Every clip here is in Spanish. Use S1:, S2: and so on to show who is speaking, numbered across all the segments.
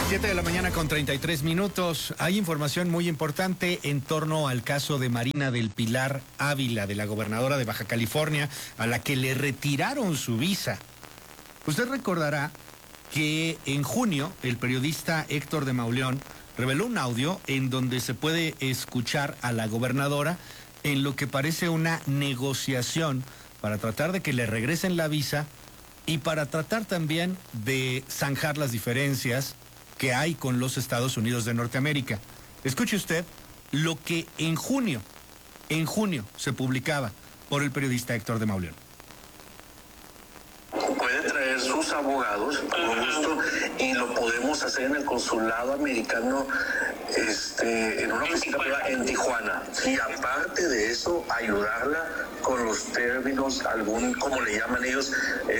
S1: 7 de la mañana con 33 minutos. Hay información muy importante en torno al caso de Marina del Pilar Ávila, de la gobernadora de Baja California, a la que le retiraron su visa. Usted recordará que en junio el periodista Héctor de Mauleón reveló un audio en donde se puede escuchar a la gobernadora en lo que parece una negociación para tratar de que le regresen la visa y para tratar también de zanjar las diferencias que hay con los Estados Unidos de Norteamérica. Escuche usted lo que en junio se publicaba por el periodista Héctor de Mauleón.
S2: Puede traer sus abogados con gusto y lo podemos hacer en el consulado americano, en una oficina privada en Tijuana. Y aparte de eso, ayudarla con los términos, como le llaman ellos,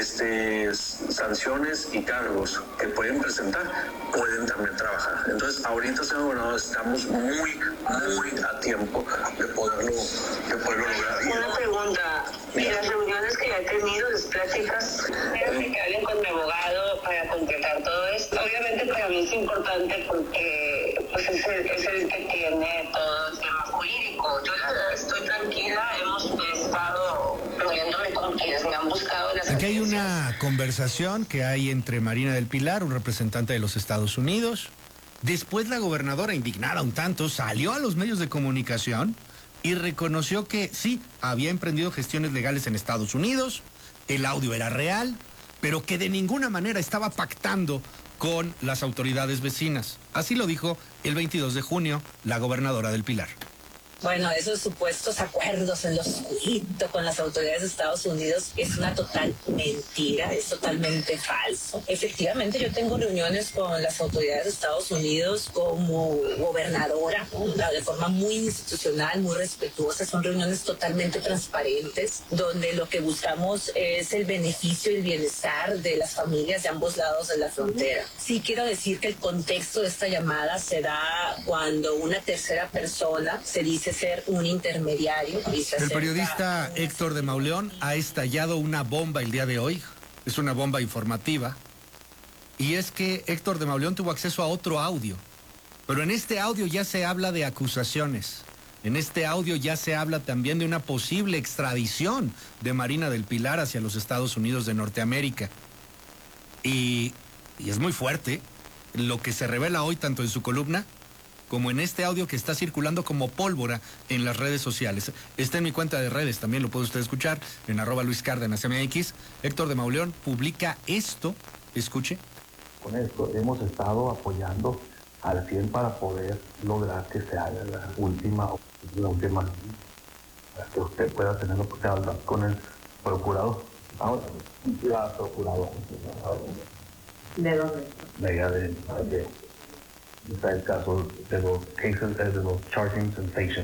S2: sanciones y cargos que pueden presentar, pueden también trabajar. Entonces, ahorita, señor gobernador, estamos muy a tiempo de poderlo lograr.
S3: Una pregunta, ¿y las reuniones que ya he tenido, las pláticas, que hablen con mi abogado para concretar todo esto? Obviamente para mí es importante porque pues es el que tiene todo el tema jurídico. Yo la verdad estoy tranquila, hemos estado reuniéndome con quienes me han buscado.
S1: Aquí hay una conversación que hay entre Marina del Pilar, un representante de los Estados Unidos. Después la gobernadora, indignada un tanto, salió a los medios de comunicación y reconoció que sí, había emprendido gestiones legales en Estados Unidos, el audio era real, pero que de ninguna manera estaba pactando con las autoridades vecinas. Así lo dijo el 22 de junio la gobernadora del Pilar.
S4: Bueno, esos supuestos acuerdos en lo oscurito con las autoridades de Estados Unidos es una total mentira, es totalmente falso. Efectivamente, yo tengo reuniones con las autoridades de Estados Unidos como gobernadora, ¿no? De forma muy institucional, muy respetuosa. Son reuniones totalmente transparentes, donde lo que buscamos es el beneficio y el bienestar de las familias de ambos lados de la frontera. Sí quiero decir que el contexto de esta llamada se da cuando una tercera persona se dice ser un intermediario.
S1: El periodista Héctor de Mauleón ha estallado una bomba el día de hoy. Es una bomba informativa. Y es que Héctor de Mauleón tuvo acceso a otro audio. Pero en este audio ya se habla de acusaciones. En este audio ya se habla también de una posible extradición de Marina del Pilar hacia los Estados Unidos de Norteamérica. Y es muy fuerte lo que se revela hoy tanto en su columna como en este audio que está circulando como pólvora en las redes sociales. Está en mi cuenta de redes, también lo puede usted escuchar, en @LuisCárdenasMX. Héctor de Mauleón publica esto, escuche.
S5: Con esto hemos estado apoyando al 100 para poder lograr que se haga la última, para que usted pueda tener la oportunidad de hablar con el procurador. Ahora, la procuradora.
S4: ¿De dónde?
S5: De allá de está el caso de los cases, de los charging sensations.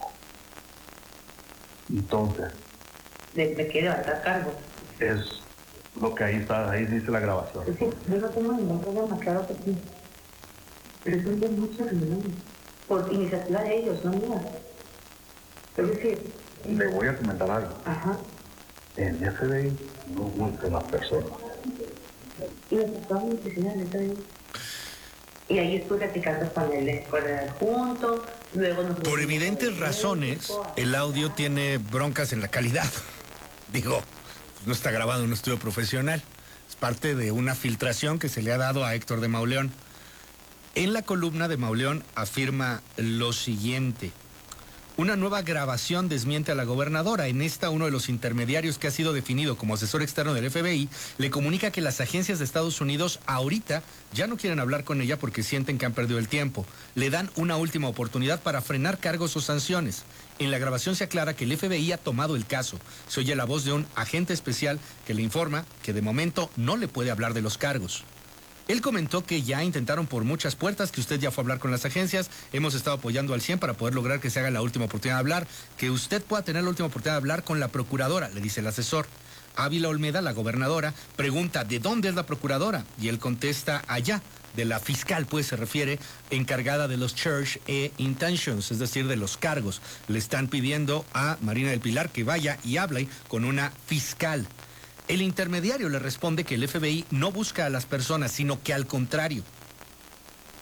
S5: Entonces,
S4: ¿De qué levantar cargos?
S5: es lo que ahí está, ahí dice la grabación.
S4: Sí, yo no tengo ningún problema, claro que sí. Pero son de muchas reuniones, por iniciativa de ellos, no mía. Es decir...
S5: Le voy a comentar algo.
S4: Ajá.
S5: En FBI no buscan las personas.
S4: Y los estados en la oficina del FBI. Y ahí estuve platicando con el adjunto, luego nos...
S1: Por evidentes razones, el audio tiene broncas en la calidad. Digo, no está grabado en un estudio profesional. Es parte de una filtración que se le ha dado a Héctor de Mauleón. En la columna de Mauleón afirma lo siguiente. Una nueva grabación desmiente a la gobernadora. En esta, uno de los intermediarios que ha sido definido como asesor externo del FBI le comunica que las agencias de Estados Unidos ahorita ya no quieren hablar con ella porque sienten que han perdido el tiempo. Le dan una última oportunidad para frenar cargos o sanciones. En la grabación se aclara que el FBI ha tomado el caso. Se oye la voz de un agente especial que le informa que de momento no le puede hablar de los cargos. Él comentó que ya intentaron por muchas puertas, que usted ya fue a hablar con las agencias, hemos estado apoyando al 100 para poder lograr que se haga la última oportunidad de hablar, que usted pueda tener la última oportunidad de hablar con la procuradora, le dice el asesor. Ávila Olmeda, la gobernadora, pregunta ¿de dónde es la procuradora? Y él contesta allá, de la fiscal, pues se refiere, encargada de los charge e intentions, es decir, de los cargos. Le están pidiendo a Marina del Pilar que vaya y hable con una fiscal. El intermediario le responde que el FBI no busca a las personas, sino que al contrario,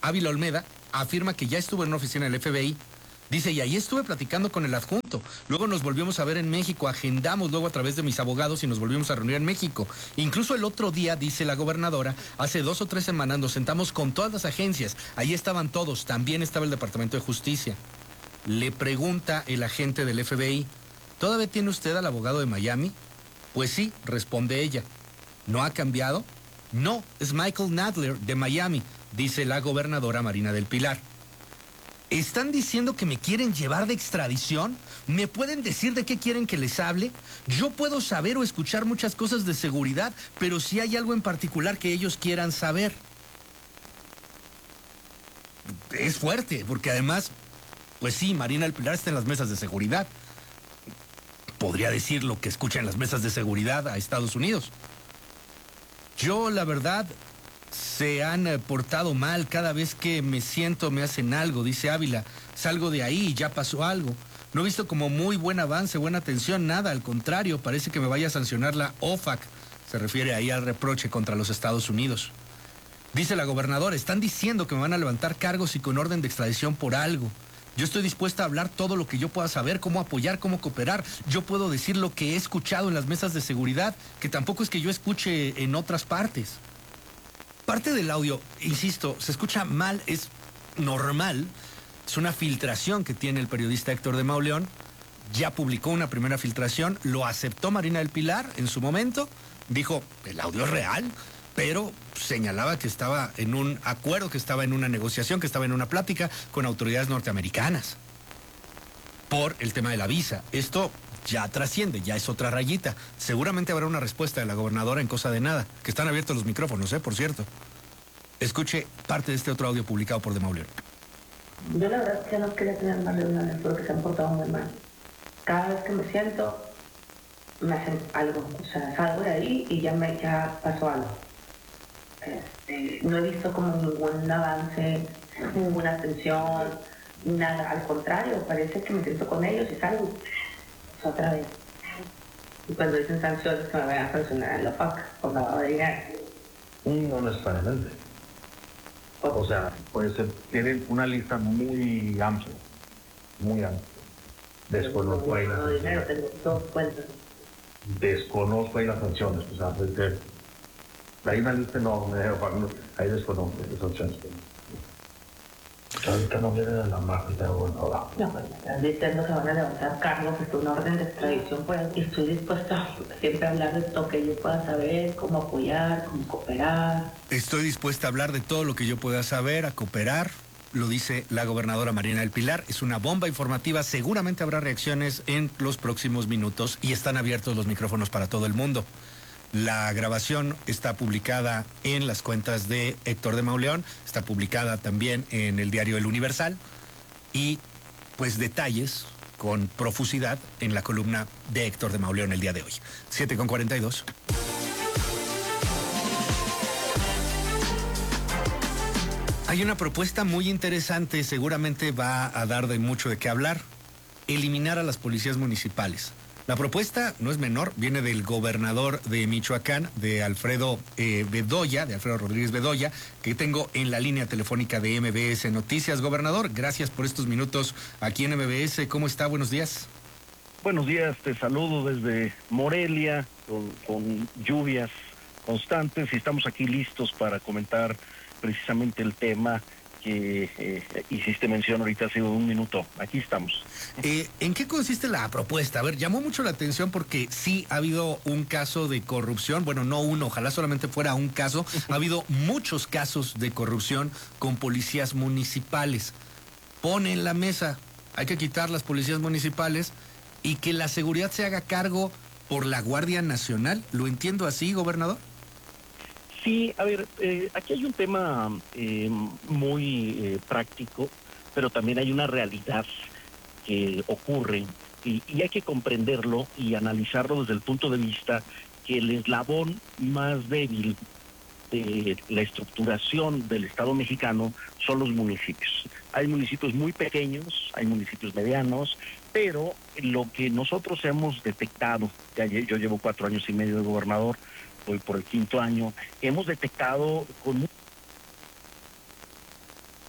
S1: Ávila Olmeda, afirma que ya estuvo en una oficina del FBI. Dice, y ahí estuve platicando con el adjunto. Luego nos volvimos a ver en México, agendamos luego a través de mis abogados y nos volvimos a reunir en México. Incluso el otro día, dice la gobernadora, hace 2 o 3 semanas nos sentamos con todas las agencias. Ahí estaban todos, también estaba el Departamento de Justicia. Le pregunta el agente del FBI, ¿todavía tiene usted al abogado de Miami? Pues sí, responde ella. ¿No ha cambiado? No, es Michael Nadler de Miami, dice la gobernadora Marina del Pilar. ¿Están diciendo que me quieren llevar de extradición? ¿Me pueden decir de qué quieren que les hable? Yo puedo saber o escuchar muchas cosas de seguridad, pero si hay algo en particular que ellos quieran saber. Es fuerte, porque además, pues sí, Marina del Pilar está en las mesas de seguridad. Podría decir lo que escucha en las mesas de seguridad a Estados Unidos. Yo, la verdad, se han portado mal. Cada vez que me siento me hacen algo, dice Ávila. Salgo de ahí y ya pasó algo. No he visto como muy buen avance, buena atención, nada. Al contrario, parece que me vaya a sancionar la OFAC. Se refiere ahí al reproche contra los Estados Unidos. Dice la gobernadora, están diciendo que me van a levantar cargos y con orden de extradición por algo. Yo estoy dispuesta a hablar todo lo que yo pueda saber, cómo apoyar, cómo cooperar. Yo puedo decir lo que he escuchado en las mesas de seguridad, que tampoco es que yo escuche en otras partes. Parte del audio, insisto, se escucha mal, es normal. Es una filtración que tiene el periodista Héctor de Mauleón. Ya publicó una primera filtración, lo aceptó Marina del Pilar en su momento. Dijo, el audio es real, pero señalaba que estaba en un acuerdo, que estaba en una negociación, que estaba en una plática con autoridades norteamericanas por el tema de la visa. Esto ya trasciende, ya es otra rayita. Seguramente habrá una respuesta de la gobernadora en cosa de nada, que están abiertos los micrófonos, por cierto. Escuche parte de este otro audio publicado por de Mauleón.
S6: Yo la verdad que no quería tener más reuniones porque se han portado muy mal. Cada vez que me siento, me hacen algo. O sea, salgo de ahí y ya pasó algo. No he visto como ningún avance, ninguna atención, nada. Al contrario, parece que me siento con ellos y salgo otra vez. Y cuando dicen sanciones, que me vayan a sancionar en la OFAC por lavado de dinero.
S5: No necesariamente. O sea, puede ser, tienen una lista muy amplia, muy amplia. Desconozco ahí las sanciones.
S6: Tengo 2 cuentas.
S5: Desconozco ahí las sanciones, o sea, puede ser. Hay una lista enorme, ahí desconozco las sanciones. Ahorita no viene de la máquina gobernadora.
S6: No, pues me están diciendo que van a levantar cargos, es una orden de extradición, pues, y estoy dispuesta siempre a hablar de todo que yo pueda saber, cómo apoyar, cómo cooperar.
S1: Estoy dispuesta a hablar de todo lo que yo pueda saber, a cooperar. Lo dice la gobernadora Marina del Pilar. Es una bomba informativa. Seguramente habrá reacciones en los próximos minutos y están abiertos los micrófonos para todo el mundo. La grabación está publicada en las cuentas de Héctor de Mauleón, está publicada también en el diario El Universal y pues detalles con profusidad en la columna de Héctor de Mauleón el día de hoy. 7:42. Hay una propuesta muy interesante, seguramente va a dar de mucho de qué hablar. Eliminar a las policías municipales. La propuesta no es menor, viene del gobernador de Michoacán, de Alfredo Bedoya, de Alfredo Rodríguez Bedoya, que tengo en la línea telefónica de MBS Noticias. Gobernador, gracias por estos minutos aquí en MBS. ¿Cómo está? Buenos días.
S7: Buenos días, te saludo desde Morelia, con lluvias constantes y estamos aquí listos para comentar precisamente el tema que hiciste mención ahorita hace un minuto. Aquí estamos.
S1: ¿En qué consiste la propuesta? A ver, llamó mucho la atención porque sí ha habido un caso de corrupción, bueno, no uno, ojalá solamente fuera un caso, ha habido muchos casos de corrupción con policías municipales. Pone en la mesa, hay que quitar las policías municipales y que la seguridad se haga cargo por la Guardia Nacional. ¿Lo entiendo así, gobernador?
S7: Sí, a ver, aquí hay un tema muy práctico, pero también hay una realidad que ocurre y hay que comprenderlo y analizarlo desde el punto de vista que el eslabón más débil de la estructuración del Estado mexicano son los municipios. Hay municipios muy pequeños, hay municipios medianos, pero lo que nosotros hemos detectado, yo llevo 4 años y medio de gobernador, voy por el 5º año, hemos detectado con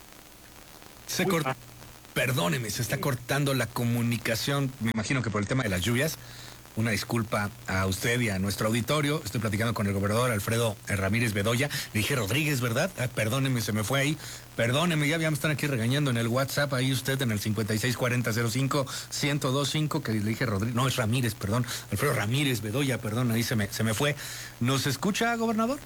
S1: Perdóneme, se está cortando la comunicación, me imagino que por el tema de las lluvias. Una disculpa a usted y a nuestro auditorio. Estoy platicando con el gobernador Alfredo Ramírez Bedoya. Le dije Rodríguez, ¿verdad? Perdóneme, se me fue ahí. Perdóneme, ya me están aquí regañando en el WhatsApp. Ahí usted en el 564005-1025, que le dije Rodríguez. No, es Ramírez, perdón. Alfredo Ramírez Bedoya, perdón, ahí se me fue. ¿Nos escucha, gobernador?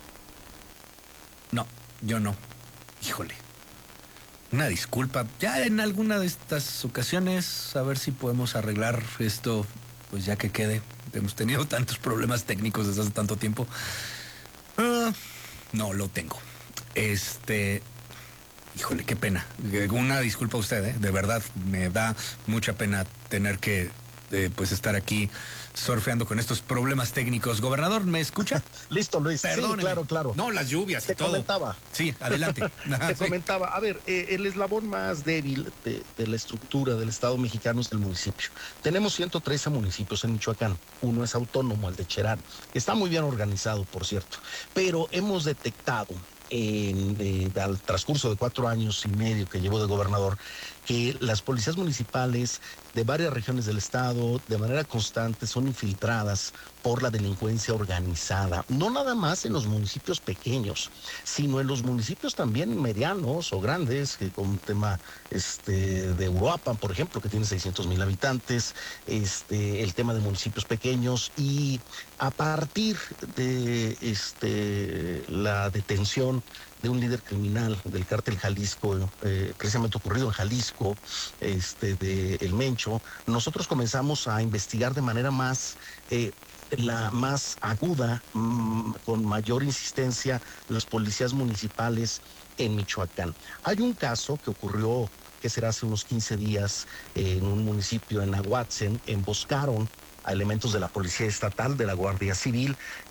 S1: No, yo no. Híjole. Una disculpa. Ya en alguna de estas ocasiones, a ver si podemos arreglar esto. Pues ya que quede, hemos tenido tantos problemas técnicos desde hace tanto tiempo. No lo tengo. Híjole, qué pena. Una disculpa a usted, de verdad, me da mucha pena tener que pues estar aquí surfeando con estos problemas técnicos. Gobernador, ¿me escucha?
S8: Listo, Luis.
S1: Perdóneme.
S8: Sí, claro.
S1: No, las lluvias y todo.
S8: Comentaba.
S1: Sí, adelante.
S8: Te comentaba, a ver, el eslabón más débil de la estructura del Estado mexicano es el municipio. Tenemos 113 municipios en Michoacán. Uno es autónomo, el de Cherán. Está muy bien organizado, por cierto. Pero hemos detectado al transcurso de 4 años y medio que llevo de gobernador, que las policías municipales de varias regiones del estado de manera constante son infiltradas por la delincuencia organizada, no nada más en los municipios pequeños, sino en los municipios también medianos o grandes, que con un tema de Uruapan, por ejemplo, que tiene 600,000 habitantes, el tema de municipios pequeños, y a partir de la detención de un líder criminal del cártel Jalisco, precisamente ocurrido en Jalisco, de El Mencho, nosotros comenzamos a investigar de manera más aguda, con mayor insistencia, las policías municipales en Michoacán. Hay un caso que ocurrió, que será hace unos 15 días, en un municipio en Aguatzen. Emboscaron a elementos de la Policía Estatal, de la Guardia Civil,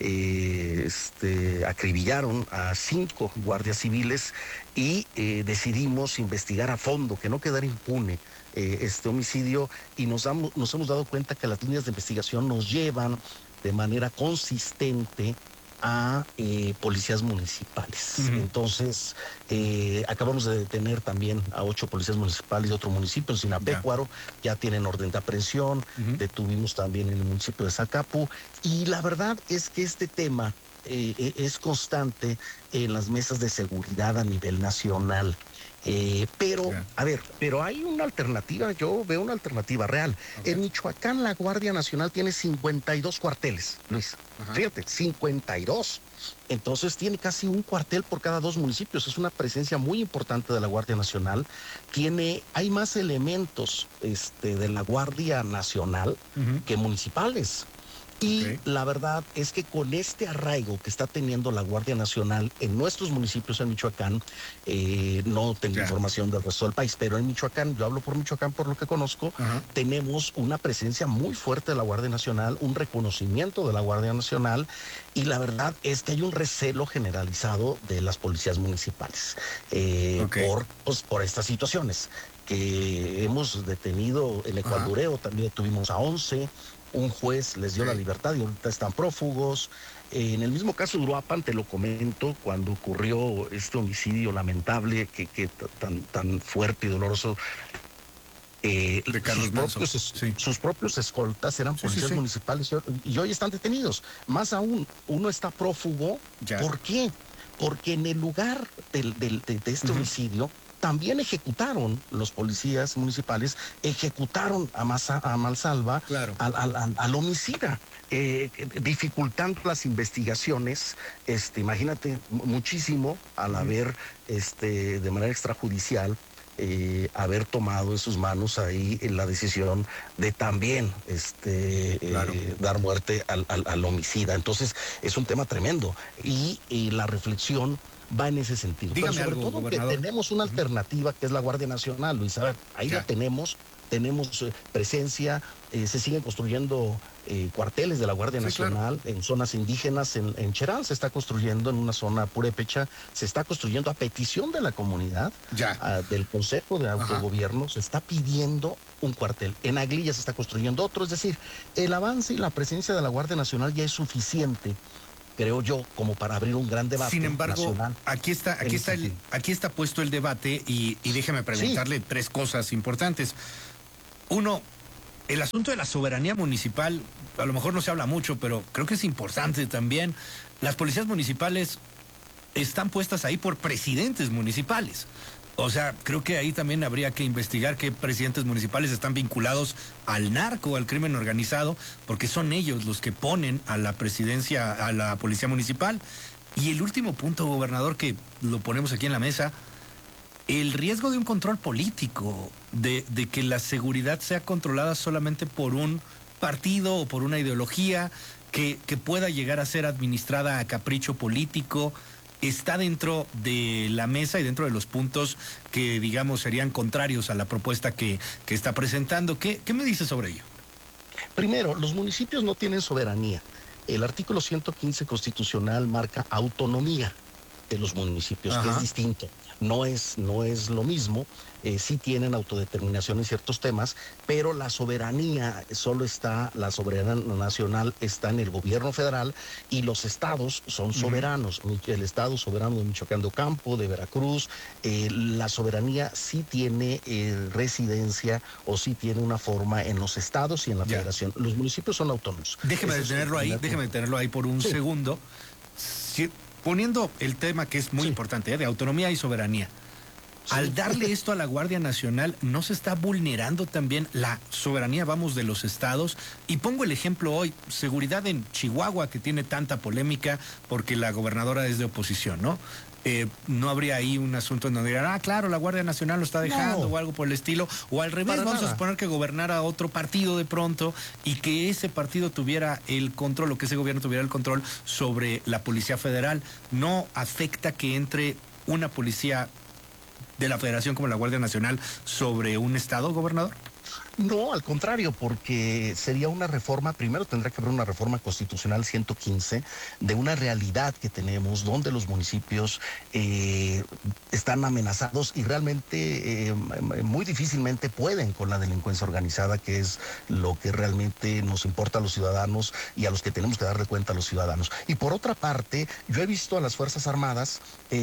S8: acribillaron a 5 guardias civiles y decidimos investigar a fondo, que no quedara impune este homicidio, y nos hemos dado cuenta que las líneas de investigación nos llevan de manera consistente a policías municipales. Entonces, acabamos de detener también a 8 policías municipales de otro municipio, en Sinapecuaro, ya tienen orden de aprehensión. Detuvimos también en el municipio de Zacapu, y la verdad es que este tema es constante en las mesas de seguridad a nivel nacional. Pero hay una alternativa, yo veo una alternativa real. En Michoacán la Guardia Nacional tiene 52 cuarteles, Luis. Fíjate, 52. Entonces tiene casi un cuartel por cada 2 municipios. Es una presencia muy importante de la Guardia Nacional. Hay más elementos de la Guardia Nacional que municipales. Y la verdad es que con este arraigo que está teniendo la Guardia Nacional en nuestros municipios en Michoacán, no tengo información del resto del país, pero en Michoacán, yo hablo por Michoacán por lo que conozco, tenemos una presencia muy fuerte de la Guardia Nacional, un reconocimiento de la Guardia Nacional, y la verdad es que hay un recelo generalizado de las policías municipales por estas situaciones que hemos detenido. En Ecuadureo también detuvimos a 11. Un juez les dio la libertad y ahorita están prófugos. En el mismo caso de Uruapan, te lo comento, cuando ocurrió este homicidio lamentable, que tan fuerte y doloroso, sus propios escoltas eran policías municipales y hoy están detenidos. Más aún, uno está prófugo. ¿Por qué? Porque en el lugar de este homicidio también ejecutaron los policías municipales, ejecutaron a Mansalva, al homicida, dificultando las investigaciones, imagínate, muchísimo, al haber, de manera extrajudicial, haber tomado en sus manos ahí la decisión de también dar muerte al homicida. Entonces, es un tema tremendo, y la reflexión va en ese sentido.
S1: Dígame
S8: pero sobre todo que tenemos una alternativa, que es la Guardia Nacional, Luis. A ver, ahí la tenemos presencia, se siguen construyendo cuarteles de la Guardia Nacional en zonas indígenas. En Cherán se está construyendo, en una zona purépecha, se está construyendo a petición de la comunidad, del Consejo de Autogobierno, se está pidiendo un cuartel. En Aguililla se está construyendo otro. Es decir, el avance y la presencia de la Guardia Nacional ya es suficiente creo yo, como para abrir un gran debate.
S1: Sin embargo,
S8: nacional.
S1: aquí está puesto el debate y déjeme preguntarle tres cosas importantes. Uno, el asunto de la soberanía municipal, a lo mejor no se habla mucho, pero creo que es importante también. Las policías municipales están puestas ahí por presidentes municipales. O sea, creo que ahí también habría que investigar qué presidentes municipales están vinculados al narco, al crimen organizado, porque son ellos los que ponen a la presidencia, a la policía municipal. Y el último punto, gobernador, que lo ponemos aquí en la mesa, el riesgo de un control político, de que la seguridad sea controlada solamente por un partido o por una ideología que pueda llegar a ser administrada a capricho político, está dentro de la mesa y dentro de los puntos que, digamos, serían contrarios a la propuesta que está presentando. ¿Qué me dice sobre ello?
S8: Primero, los municipios no tienen soberanía. El artículo 115 constitucional marca autonomía de los municipios, que es distinto. No es lo mismo, sí tienen autodeterminación en ciertos temas, pero la soberanía la soberanía nacional está en el gobierno federal y los estados son soberanos. El estado soberano de Michoacán de Ocampo, de Veracruz, la soberanía sí tiene residencia o sí tiene una forma en los estados y en la federación. Los municipios son autónomos.
S1: Déjeme detenerlo ahí por un segundo. Poniendo el tema que es muy importante, de autonomía y soberanía. Al darle esto a la Guardia Nacional, ¿no se está vulnerando también la soberanía, de los estados? Y pongo el ejemplo hoy, seguridad en Chihuahua, que tiene tanta polémica porque la gobernadora es de oposición, ¿no? No habría ahí un asunto en donde dirán, claro, la Guardia Nacional lo está dejando o algo por el estilo, o al revés, vamos a suponer que gobernara otro partido de pronto y que ese partido tuviera el control, o que ese gobierno tuviera el control sobre la Policía Federal. ¿No afecta que entre una policía de la Federación como la Guardia Nacional sobre un estado, gobernador?
S8: No, al contrario, porque sería una reforma, primero tendrá que haber una reforma constitucional 115 de una realidad que tenemos donde los municipios están amenazados y realmente muy difícilmente pueden con la delincuencia organizada, que es lo que realmente nos importa a los ciudadanos y a los que tenemos que darle cuenta a los ciudadanos. Y por otra parte, yo he visto a las Fuerzas Armadas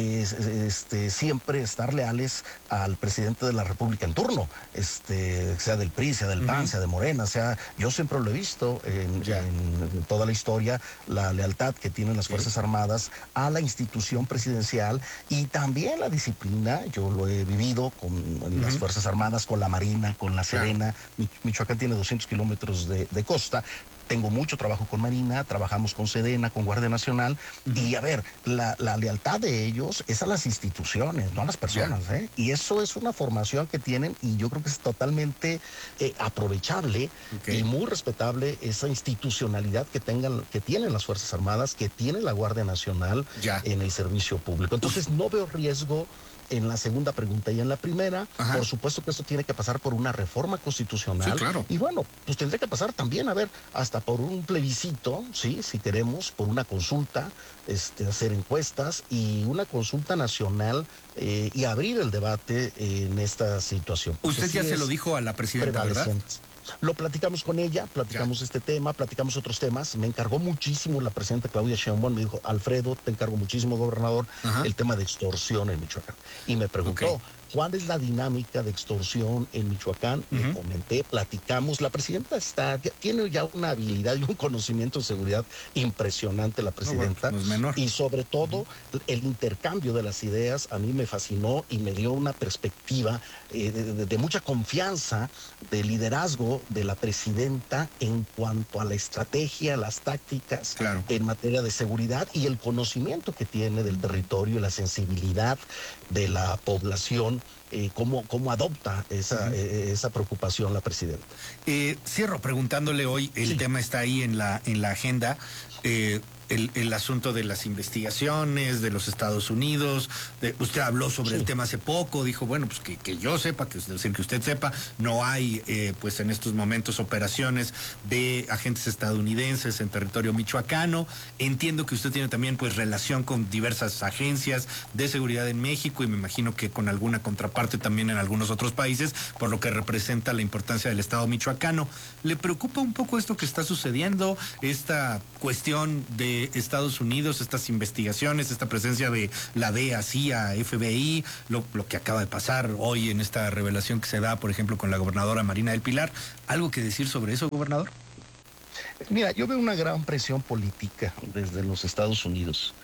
S8: siempre estar leales al presidente de la República en turno, sea del PRI, sea del PAN, sea de Morena, yo siempre lo he visto en toda la historia, la lealtad que tienen las Fuerzas Armadas a la institución presidencial y también la disciplina. Yo lo he vivido con las Fuerzas Armadas, con la Marina, con la Sedena. Michoacán tiene 200 kilómetros de costa. Tengo mucho trabajo con Marina, trabajamos con Sedena, con Guardia Nacional, y a ver, la lealtad de ellos es a las instituciones, no a las personas, y eso es una formación que tienen, y yo creo que es totalmente aprovechable y muy respetable esa institucionalidad que tienen las Fuerzas Armadas, que tiene la Guardia Nacional en el servicio público. Entonces no veo riesgo en la segunda pregunta. Y en la primera, por supuesto que esto tiene que pasar por una reforma constitucional.
S1: Sí, claro.
S8: Y bueno, pues tendría que pasar también, a ver, hasta por un plebiscito, sí, si queremos, por una consulta, hacer encuestas y una consulta nacional y abrir el debate en esta situación.
S1: Usted ya se lo dijo a la presidenta, ¿verdad?
S8: Lo platicamos con ella, platicamos este tema, platicamos otros temas. Me encargó muchísimo la presidenta Claudia Sheinbaum, me dijo, Alfredo, te encargo muchísimo, gobernador, el tema de extorsión en Michoacán. Y me preguntó, ¿cuál es la dinámica de extorsión en Michoacán? Le comenté, platicamos. La presidenta tiene ya una habilidad y un conocimiento de seguridad impresionante, la presidenta.
S1: No es menor.
S8: Y sobre todo, el intercambio de las ideas a mí me fascinó y me dio una perspectiva de mucha confianza, de liderazgo de la presidenta en cuanto a la estrategia, las tácticas en materia de seguridad y el conocimiento que tiene del territorio y la sensibilidad de la población, cómo adopta esa preocupación la presidenta.
S1: Cierro preguntándole hoy, el tema está ahí en la agenda, el asunto de las investigaciones de los Estados Unidos. Usted habló sobre el tema hace poco, dijo, bueno, pues que yo sepa, que usted sepa, no hay pues en estos momentos operaciones de agentes estadounidenses en territorio michoacano. Entiendo que usted tiene también pues relación con diversas agencias de seguridad en México y me imagino que con alguna contraparte también en algunos otros países, por lo que representa la importancia del Estado michoacano. ¿Le preocupa un poco esto que está sucediendo, esta cuestión de de Estados Unidos, estas investigaciones, esta presencia de la DEA, CIA, FBI, lo que acaba de pasar hoy en esta revelación que se da, por ejemplo, con la gobernadora Marina del Pilar. ¿Algo que decir sobre eso, gobernador?
S8: Mira, yo veo una gran presión política desde los Estados Unidos.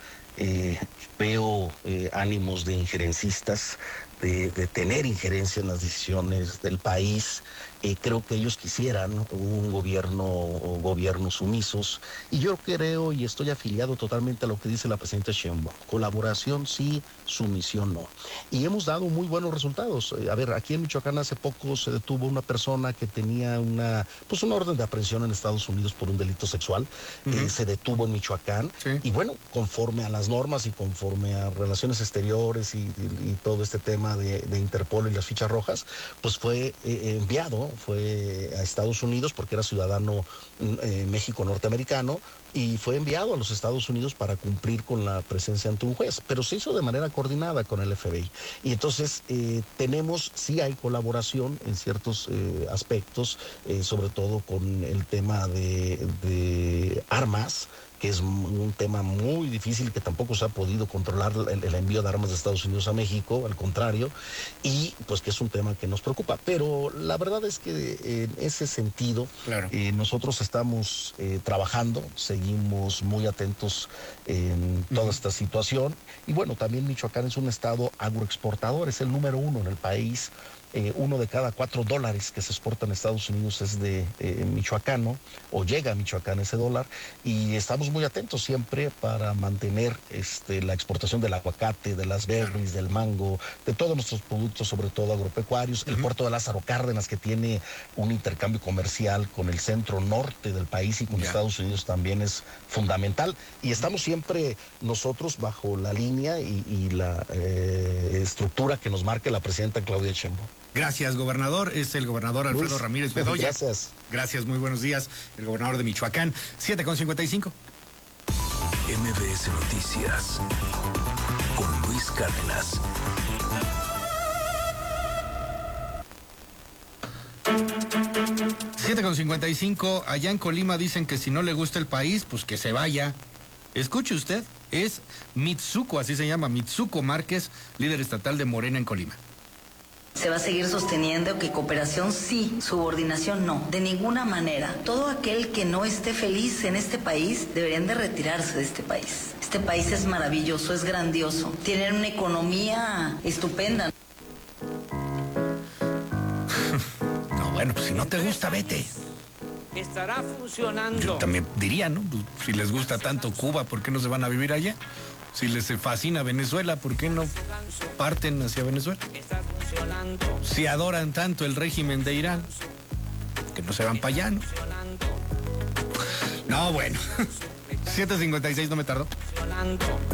S8: Veo ánimos de injerencistas, de tener injerencia en las decisiones del país. Creo que ellos quisieran un gobiernos sumisos, y yo creo y estoy afiliado totalmente a lo que dice la presidenta Sheinbaum: colaboración sí, sumisión no. Y hemos dado muy buenos resultados. A ver, aquí en Michoacán hace poco se detuvo una persona que tenía una orden de aprehensión en Estados Unidos por un delito sexual. Se detuvo en Michoacán. Sí. Y bueno, conforme a las normas y conforme a relaciones exteriores y todo este tema de Interpol y las fichas rojas, pues fue enviado a Estados Unidos porque era ciudadano México-norteamericano, y fue enviado a los Estados Unidos para cumplir con la presencia ante un juez, pero se hizo de manera coordinada con el FBI. Y entonces sí hay colaboración en ciertos aspectos, sobre todo con el tema de armas, que es un tema muy difícil, que tampoco se ha podido controlar el envío de armas de Estados Unidos a México, al contrario, y pues que es un tema que nos preocupa. Pero la verdad es que en ese sentido, claro, nosotros estamos trabajando, seguimos muy atentos en toda esta situación, y bueno, también Michoacán es un estado agroexportador, es el número 1 en el país. $1 de cada $4 que se exportan a Estados Unidos es de michoacano, o llega a Michoacán ese dólar, y estamos muy atentos siempre para mantener la exportación del aguacate, de las berries, del mango, de todos nuestros productos, sobre todo agropecuarios. El puerto de Lázaro Cárdenas, que tiene un intercambio comercial con el centro norte del país y con Estados Unidos, también es fundamental, y estamos siempre nosotros bajo la línea y la estructura que nos marque la presidenta Claudia Sheinbaum.
S1: Gracias, gobernador. Es el gobernador Alfredo Ramírez Bedoya.
S8: Gracias.
S1: Gracias, muy buenos días. El gobernador de Michoacán, 7:55.
S9: MBS Noticias con Luis Cárdenas.
S1: Con 55, allá en Colima dicen que si no le gusta el país, pues que se vaya. Escuche usted, es Mitsuko, así se llama, Mitsuko Márquez, líder estatal de Morena en Colima.
S10: Se va a seguir sosteniendo que cooperación sí, subordinación no, de ninguna manera. Todo aquel que no esté feliz en este país deberían de retirarse de este país. Este país es maravilloso, es grandioso, tienen una economía estupenda.
S1: No, bueno, pues si no te gusta, vete.
S11: Estará funcionando.
S1: Yo también diría, ¿no? Si les gusta tanto Cuba, ¿por qué no se van a vivir allá? Si les fascina Venezuela, ¿por qué no parten hacia Venezuela? Si adoran tanto el régimen de Irán, que no se van para allá, ¿no? No, bueno. 7:56, no me tardó.